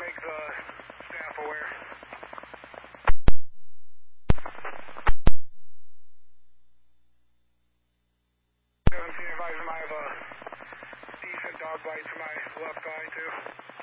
make the staff aware. 17, advise him I have a decent dog bite to my left eye, too.